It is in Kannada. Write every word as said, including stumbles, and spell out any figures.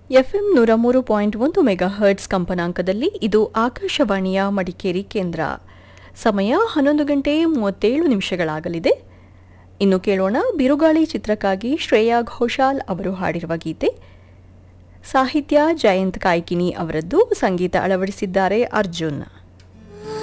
ಎಫ್ಎಂ ನೂರ ಮೂರು ಪಾಯಿಂಟ್ ಒಂದು ಮೆಗಾ ಹರ್ಟ್ಸ್ ಕಂಪನಾಂಕದಲ್ಲಿ ಇದು ಆಕಾಶವಾಣಿಯ ಮಡಿಕೇರಿ ಕೇಂದ್ರ. ಸಮಯ ಹನ್ನೊಂದು ಗಂಟೆ ಮೂವತ್ತೇಳು ನಿಮಿಷಗಳಾಗಲಿದೆ. ಇನ್ನು ಕೇಳೋಣ ಬಿರುಗಾಳಿ ಚಿತ್ರಕ್ಕಾಗಿ ಶ್ರೇಯಾ ಘೋಷಾಲ್ ಅವರು ಹಾಡಿರುವ ಗೀತೆ. ಸಾಹಿತ್ಯ ಜಯಂತ್ ಕಾಯ್ಕಿನಿ ಅವರದ್ದು, ಸಂಗೀತ ಅಳವಡಿಸಿದ್ದಾರೆ ಅರ್ಜುನ್.